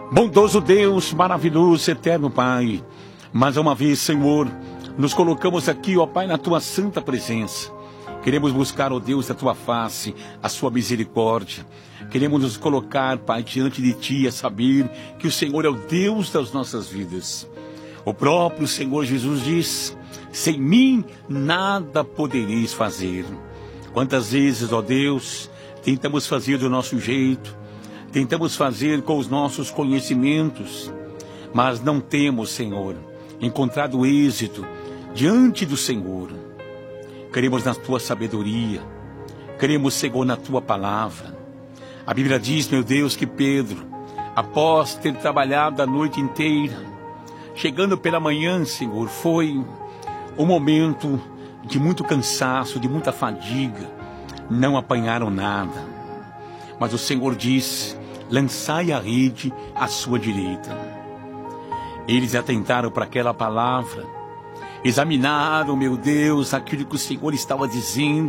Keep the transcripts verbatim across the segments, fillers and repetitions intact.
Bondoso Deus, maravilhoso, eterno Pai, mais uma vez, Senhor, nos colocamos aqui, ó Pai, na Tua santa presença. Queremos buscar, ó Deus, a Tua face, a Sua misericórdia. Queremos nos colocar, Pai, diante de Ti, a saber que o Senhor é o Deus das nossas vidas. O próprio Senhor Jesus diz: sem mim nada podereis fazer. Quantas vezes, ó Deus, tentamos fazer do nosso jeito, tentamos fazer com os nossos conhecimentos, mas não temos, Senhor, encontrado êxito diante do Senhor. Queremos na Tua sabedoria, queremos, Senhor, na Tua palavra. A Bíblia diz, meu Deus, que Pedro, após ter trabalhado a noite inteira, chegando pela manhã, Senhor, foi um momento de muito cansaço, de muita fadiga, não apanharam nada. Mas o Senhor diz: lançai a rede à sua direita. Eles atentaram para aquela palavra, examinaram, meu Deus, aquilo que o Senhor estava dizendo,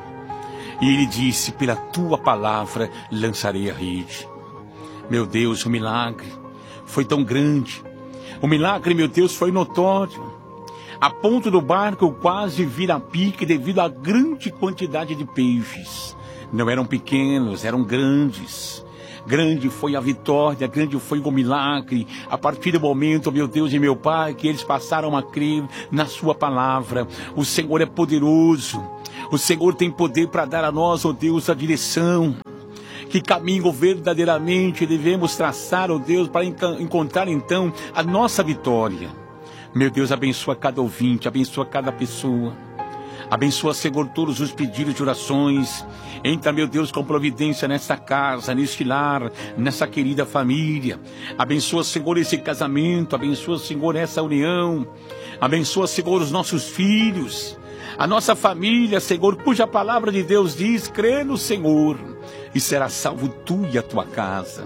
e Ele disse: pela Tua palavra lançarei a rede. Meu Deus, o milagre foi tão grande, o milagre, meu Deus, foi notório, a ponto do barco quase vir a pique devido à grande quantidade de peixes. Não eram pequenos, eram grandes. Grande foi a vitória, grande foi o milagre. A partir do momento, meu Deus e meu Pai, que eles passaram a crer na Sua palavra. O Senhor é poderoso. O Senhor tem poder para dar a nós, ó Deus, a direção. Que caminho verdadeiramente devemos traçar, ó Deus, para encontrar então a nossa vitória. Meu Deus, abençoa cada ouvinte, abençoa cada pessoa. Abençoa, Senhor, todos os pedidos de orações. Entra, meu Deus, com providência nesta casa, neste lar, nessa querida família. Abençoa, Senhor, esse casamento. Abençoa, Senhor, essa união. Abençoa, Senhor, os nossos filhos. A nossa família, Senhor, cuja palavra de Deus diz: crê no Senhor e será salvo tu e a tua casa.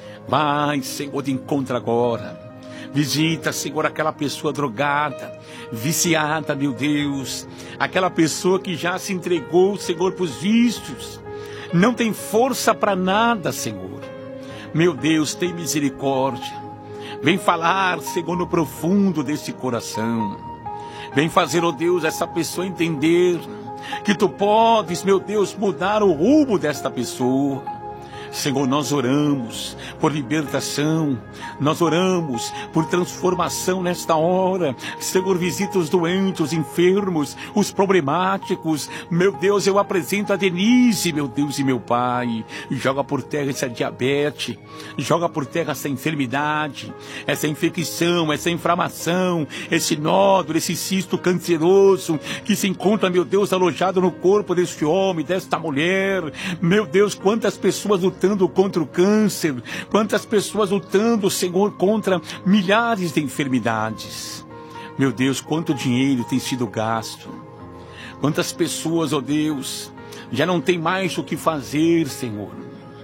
Vai, Senhor, de encontro agora. Visita, Senhor, aquela pessoa drogada, viciada, meu Deus. Aquela pessoa que já se entregou, Senhor, para os vícios. Não tem força para nada, Senhor. Meu Deus, tem misericórdia. Vem falar, Senhor, no profundo desse coração. Vem fazer, ó Deus, essa pessoa entender que Tu podes, meu Deus, mudar o rumo desta pessoa. Senhor, nós oramos por libertação, nós oramos por transformação nesta hora. Senhor, visita os doentes, os enfermos, os problemáticos. Meu Deus, eu apresento a Denise, meu Deus e meu Pai. Joga por terra essa diabetes, joga por terra essa enfermidade, essa infecção, essa inflamação, esse nódulo, esse cisto canceroso que se encontra, meu Deus, alojado no corpo deste homem, desta mulher. Meu Deus, quantas pessoas lutando contra o câncer, quantas pessoas lutando, Senhor, contra milhares de enfermidades. Meu Deus, quanto dinheiro tem sido gasto, quantas pessoas, ó Deus, já não tem mais o que fazer, Senhor.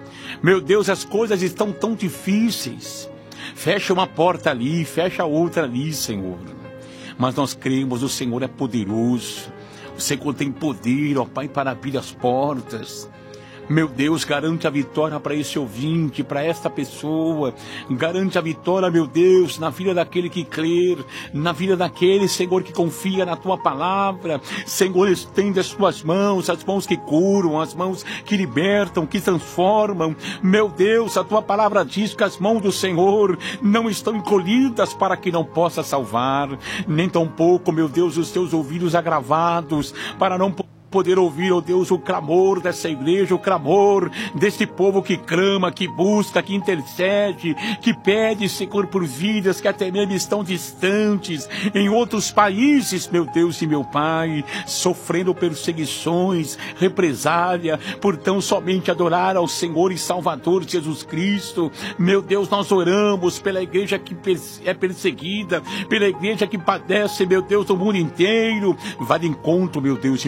Meu Deus, as coisas estão tão difíceis. Fecha uma porta ali, fecha outra ali, Senhor. Mas nós cremos, o Senhor é poderoso, o Senhor tem poder, ó Pai, para abrir as portas. Meu Deus, garante a vitória para esse ouvinte, para esta pessoa. Garante a vitória, meu Deus, na vida daquele que crer, na vida daquele, Senhor, que confia na Tua palavra. Senhor, estende as Tuas mãos, as mãos que curam, as mãos que libertam, que transformam. Meu Deus, a Tua palavra diz que as mãos do Senhor não estão encolhidas para que não possa salvar, nem tampouco, meu Deus, os Teus ouvidos agravados para não poder ouvir, ó Deus, o clamor dessa igreja, o clamor desse povo que clama, que busca, que intercede, que pede, Senhor, por vidas que até mesmo estão distantes, em outros países, meu Deus e meu Pai, sofrendo perseguições, represália, por tão somente adorar ao Senhor e Salvador Jesus Cristo. Meu Deus, nós oramos pela igreja que é perseguida, pela igreja que padece, meu Deus, do mundo inteiro. Vá de encontro, meu Deus e meu Pai.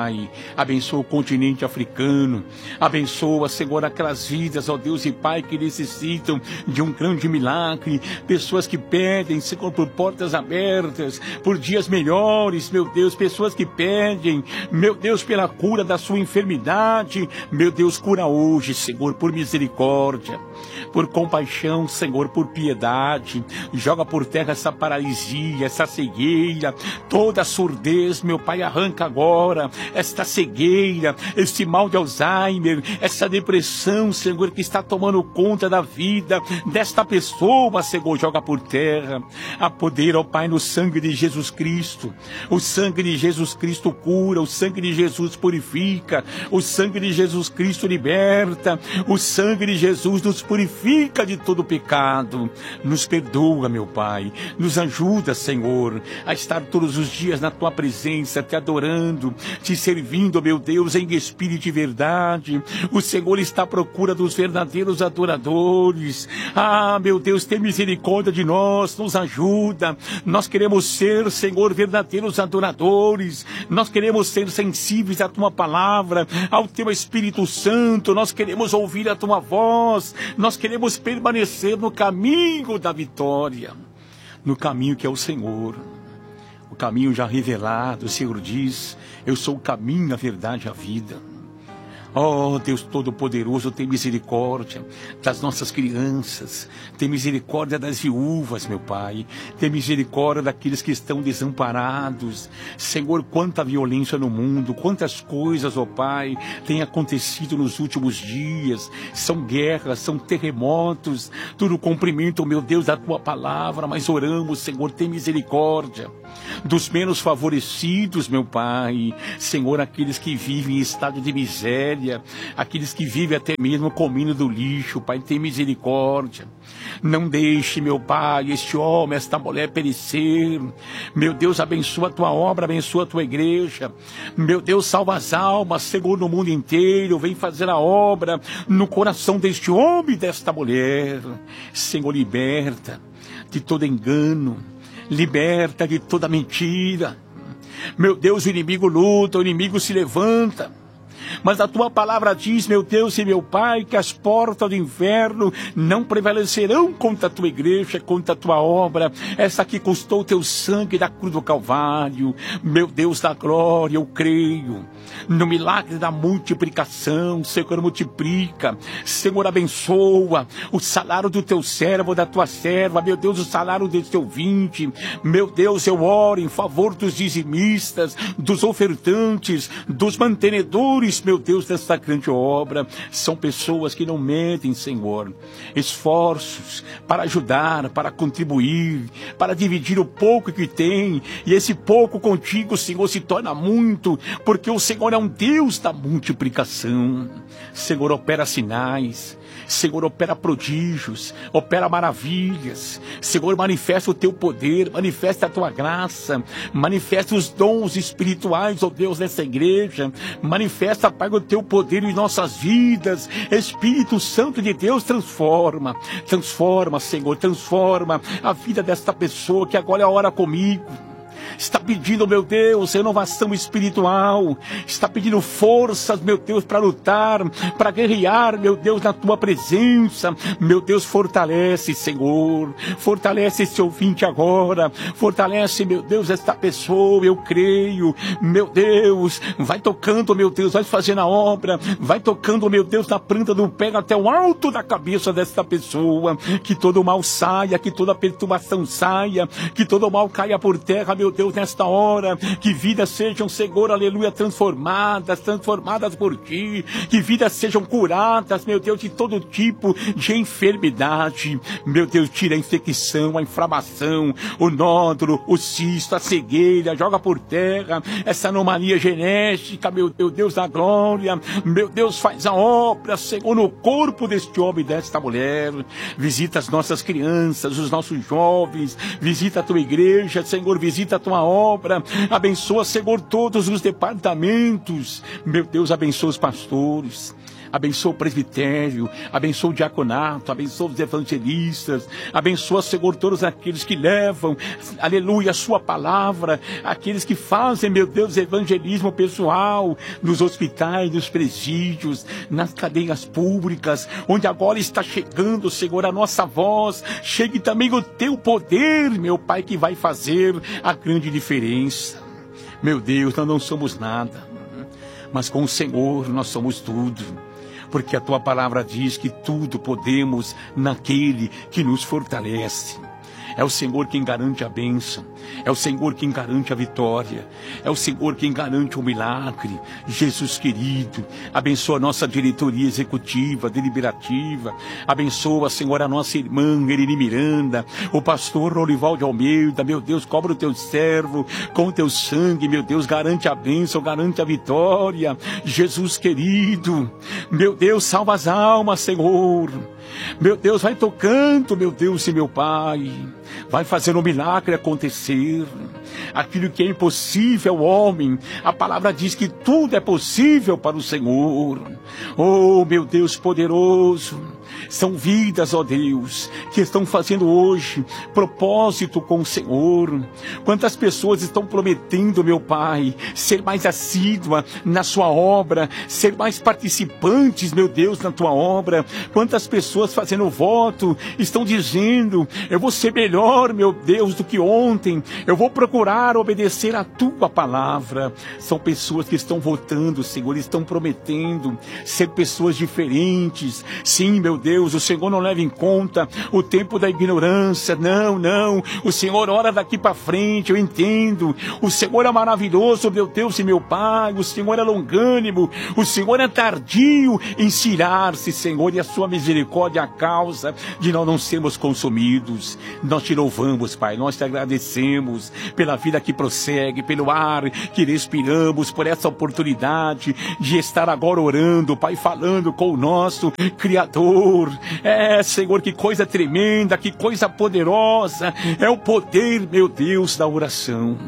Pai. Abençoa o continente africano. Abençoa, Senhor, aquelas vidas, ó Deus e Pai, que necessitam de um grande milagre. Pessoas que pedem, Senhor, por portas abertas, por dias melhores, meu Deus. Pessoas que pedem, meu Deus, pela cura da sua enfermidade. Meu Deus, cura hoje, Senhor, por misericórdia, por compaixão, Senhor, por piedade. Joga por terra essa paralisia, essa cegueira, toda a surdez, meu Pai, arranca agora esta cegueira, este mal de Alzheimer, essa depressão, Senhor, que está tomando conta da vida desta pessoa, Senhor, joga por terra. Há poder, ó Pai, no sangue de Jesus Cristo. O sangue de Jesus Cristo cura, o sangue de Jesus purifica, o sangue de Jesus Cristo liberta, o sangue de Jesus nos purifica de todo pecado. Nos perdoa, meu Pai, nos ajuda, Senhor, a estar todos os dias na Tua presença, Te adorando, Te servindo, meu Deus, em espírito e verdade. O Senhor está à procura dos verdadeiros adoradores. Ah, meu Deus, tem misericórdia de nós, nos ajuda. Nós queremos ser, Senhor, verdadeiros adoradores. Nós queremos ser sensíveis à Tua palavra, ao Teu Espírito Santo. Nós queremos ouvir a Tua voz. Nós queremos permanecer no caminho da vitória, no caminho que é o Senhor. O caminho já revelado, o Senhor diz: eu sou o caminho, a verdade e a vida. Oh, Deus Todo-Poderoso, tem misericórdia das nossas crianças, tem misericórdia das viúvas, meu Pai, tem misericórdia daqueles que estão desamparados. Senhor, quanta violência no mundo, quantas coisas, ó Pai, tem acontecido nos últimos dias. São guerras, são terremotos, tudo cumprimento, meu Deus, da Tua palavra, mas oramos, Senhor, tem misericórdia dos menos favorecidos, meu Pai. Senhor, aqueles que vivem em estado de miséria, aqueles que vivem até mesmo comendo do lixo, Pai, tem misericórdia. Não deixe, meu Pai, este homem, esta mulher perecer. Meu Deus, abençoa a Tua obra, abençoa a Tua igreja. Meu Deus, salva as almas, Senhor, no mundo inteiro. Vem fazer a obra no coração deste homem e desta mulher. Senhor, liberta de todo engano, liberta de toda mentira. Meu Deus, o inimigo luta, o inimigo se levanta, mas a Tua palavra diz, meu Deus e meu Pai, que as portas do inferno não prevalecerão contra a Tua igreja, contra a Tua obra, essa que custou o Teu sangue da cruz do Calvário. Meu Deus da glória, eu creio no milagre da multiplicação. Senhor, multiplica, Senhor, abençoa o salário do Teu servo, da Tua serva, meu Deus, o salário do Teu ouvinte. Meu Deus, eu oro em favor dos dizimistas, dos ofertantes, dos mantenedores, meu Deus, desta grande obra. São pessoas que não medem, Senhor, esforços para ajudar, para contribuir, para dividir o pouco que tem, e esse pouco contigo, Senhor, se torna muito, porque o Senhor é um Deus da multiplicação. Senhor, opera sinais, Senhor, opera prodígios, opera maravilhas. Senhor, manifesta o Teu poder, manifesta a Tua graça, manifesta os dons espirituais, ó Deus, nessa igreja. Manifesta, Pai, o Teu poder em nossas vidas. Espírito Santo de Deus, transforma, transforma, Senhor, transforma a vida desta pessoa que agora ora comigo. Está pedindo, meu Deus, renovação espiritual. Está pedindo forças, meu Deus, para lutar, para guerrear, meu Deus, na Tua presença. Meu Deus, fortalece, Senhor. Fortalece esse ouvinte agora. Fortalece, meu Deus, esta pessoa. Eu creio, meu Deus. Vai tocando, meu Deus, vai fazendo a obra. Vai tocando, meu Deus, na planta do pé até o alto da cabeça desta pessoa. Que todo mal saia, que toda perturbação saia, que todo mal caia por terra, meu Deus, nesta hora. Que vidas sejam, Senhor, aleluia, transformadas, transformadas por Ti. Que vidas sejam curadas, meu Deus, de todo tipo de enfermidade. Meu Deus, tira a infecção, a inflamação, o nódulo, o cisto, a cegueira, joga por terra essa anomalia genética, meu Deus da glória. Meu Deus, faz a obra, Senhor, no corpo deste homem e desta mulher. Visita as nossas crianças, os nossos jovens, visita a Tua igreja, Senhor, visita a Tua obra, abençoa, Senhor, todos os departamentos. Meu Deus, abençoa os pastores, Abençoa o presbitério, abençoa o diaconato, abençoa os evangelistas, abençoa, Senhor, todos aqueles que levam, aleluia, a sua palavra, aqueles que fazem, meu Deus, evangelismo pessoal, nos hospitais, nos presídios, nas cadeias públicas, onde agora está chegando, Senhor, a nossa voz, chegue também o teu poder, meu Pai, que vai fazer a grande diferença. Meu Deus, nós não somos nada, mas com o Senhor nós somos tudo. Porque a tua palavra diz que tudo podemos naquele que nos fortalece. É o Senhor quem garante a bênção. É o Senhor quem garante a vitória. É o Senhor quem garante o milagre. Jesus querido, abençoa a nossa diretoria executiva, deliberativa. Abençoa, Senhor, a nossa irmã Erini Miranda, o pastor Olival de Almeida. Meu Deus, cobra o teu servo com o teu sangue. Meu Deus, garante a bênção, garante a vitória. Jesus querido, meu Deus, salva as almas, Senhor. Meu Deus, vai tocando, meu Deus e meu Pai. Vai fazendo um milagre acontecer. Aquilo que é impossível ao homem, a palavra diz que tudo é possível para o Senhor. Oh, meu Deus poderoso, são vidas, ó Deus, que estão fazendo hoje propósito com o Senhor. Quantas pessoas estão prometendo, meu Pai, ser mais assídua na sua obra, ser mais participantes, meu Deus, na tua obra. Quantas pessoas fazendo voto estão dizendo: eu vou ser melhor, meu Deus, do que ontem, eu vou procurar obedecer a tua palavra. São pessoas que estão votando, Senhor, estão prometendo ser pessoas diferentes. Sim, meu Deus, o Senhor não leva em conta o tempo da ignorância. Não, não, o Senhor ora daqui para frente, eu entendo. O Senhor é maravilhoso, meu Deus e meu Pai. O Senhor é longânimo, o Senhor é tardio em cirar-se, Senhor, e a sua misericórdia é a causa de nós não sermos consumidos. Nós te louvamos, Pai, nós te agradecemos pela vida que prossegue, pelo ar que respiramos, por essa oportunidade de estar agora orando, Pai, falando com o nosso Criador. É, Senhor, que coisa tremenda, que coisa poderosa é o poder, meu Deus, da oração.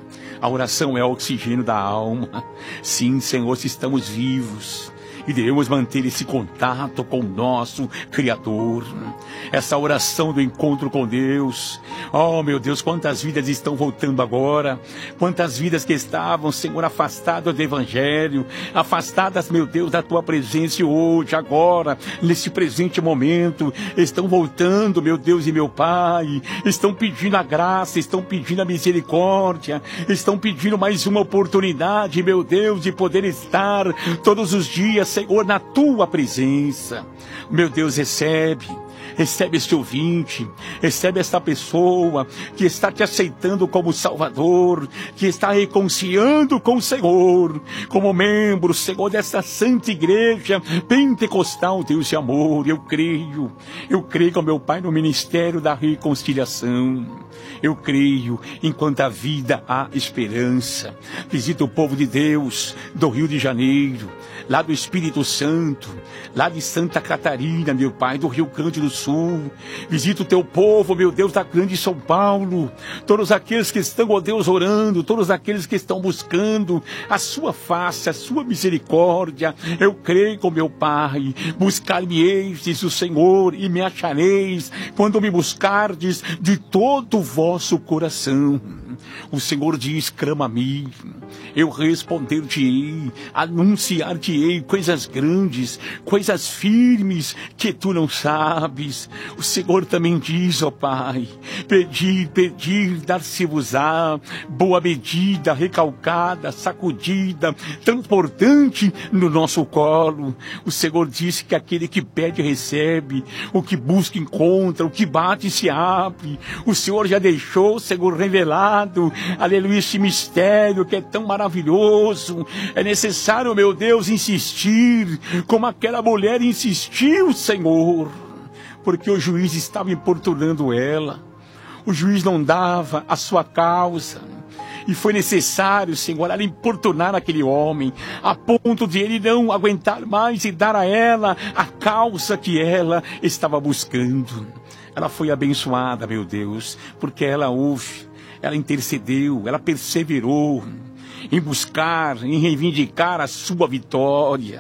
A oração é o oxigênio da alma. Sim, Senhor, se estamos vivos e devemos manter esse contato com o nosso Criador. Essa oração do encontro com Deus. Oh, meu Deus, quantas vidas estão voltando agora. Quantas vidas que estavam, Senhor, afastadas do Evangelho. Afastadas, meu Deus, da Tua presença hoje, agora, nesse presente momento. Estão voltando, meu Deus e meu Pai. Estão pedindo a graça, estão pedindo a misericórdia. Estão pedindo mais uma oportunidade, meu Deus, de poder estar todos os dias, Senhor, na tua presença. Meu Deus, recebe, recebe este ouvinte, recebe esta pessoa que está te aceitando como Salvador, que está reconciliando com o Senhor, como membro, Senhor, desta santa igreja pentecostal, Deus de amor. Eu creio, eu creio, meu Pai, no ministério da reconciliação. Eu creio, enquanto a vida há esperança. Visita o povo de Deus do Rio de Janeiro, lá do Espírito Santo, lá de Santa Catarina, meu Pai, do Rio Grande do Sul. Visita o teu povo, meu Deus, da grande São Paulo. Todos aqueles que estão, ó Deus, orando, todos aqueles que estão buscando a sua face, a sua misericórdia. Eu creio, meu Pai, buscar-me-eis, diz o Senhor, e me achareis, quando me buscardes de todo o vosso coração. O Senhor diz: clama-me, eu responder-te-ei, anunciar-te-ei coisas grandes, coisas firmes que tu não sabes. O Senhor também diz, ó Pai: pedir, pedir, dar-se-vos-á, boa medida, recalcada, sacudida, transportante no nosso colo. O Senhor diz que aquele que pede recebe, o que busca encontra, o que bate se abre. O Senhor já deixou, Senhor, revelado, aleluia, esse mistério que é tão maravilhoso. É necessário, meu Deus, insistir, como aquela mulher insistiu, Senhor, porque o juiz estava importunando ela. O juiz não dava a sua causa. E foi necessário, Senhor, ela importunar aquele homem, a ponto de ele não aguentar mais e dar a ela a causa que ela estava buscando. Ela foi abençoada, meu Deus, porque ela ouve, ela intercedeu, ela perseverou em buscar, em reivindicar a sua vitória.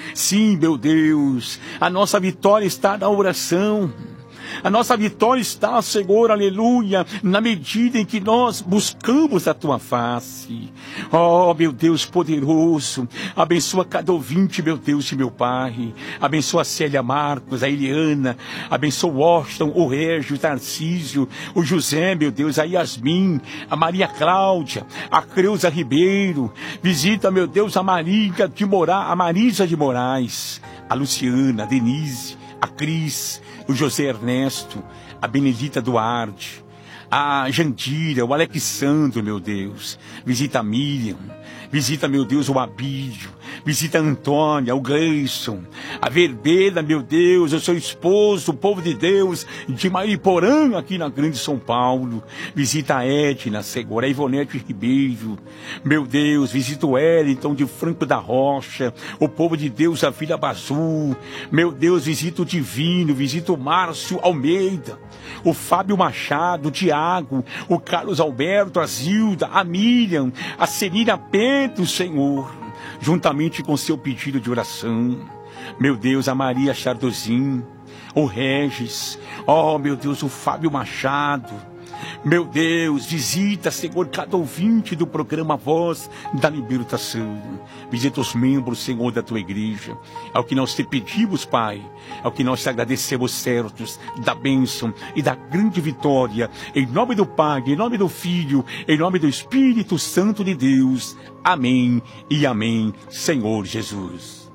Sim, meu Deus, a nossa vitória está na oração. A nossa vitória está, Senhor, aleluia, na medida em que nós buscamos a tua face. Oh, meu Deus poderoso, abençoa cada ouvinte, meu Deus e meu Pai. Abençoa a Célia Marcos, a Eliana, abençoa o Washington, o Régio, o Tarcísio, o José, meu Deus, a Yasmin, a Maria Cláudia, a Creuza Ribeiro. Visita, meu Deus, a Maria de Moraes, a Marisa de Moraes, a Luciana, a Denise, a Cris, o José Ernesto, a Benedita Duarte, a Jandira, o Alexandre, meu Deus. Visita a Miriam, visita, meu Deus, o Abílio, visita a Antônia, o Gleison, a Verbena, meu Deus, o seu esposo, o povo de Deus, de Mariporã, aqui na Grande São Paulo. Visita a Edna, Senhor, a Ivonete Ribeiro, meu Deus, visita o Wellington de Franco da Rocha, o povo de Deus, a Vila Bazu, meu Deus, visita o Divino, visita o Márcio Almeida, o Fábio Machado, o Tiago, o Carlos Alberto, a Zilda, a Miriam, a Celina Pedro, Senhor, juntamente com seu pedido de oração. Meu Deus, a Maria Chardozin, o Regis, oh meu Deus, o Fábio Machado. Meu Deus, visita, Senhor, cada ouvinte do programa Voz da Libertação. Visita os membros, Senhor, da tua igreja. É o que nós te pedimos, Pai. É o que nós te agradecemos, certos da bênção e da grande vitória. Em nome do Pai, em nome do Filho, em nome do Espírito Santo de Deus. Amém e amém, Senhor Jesus.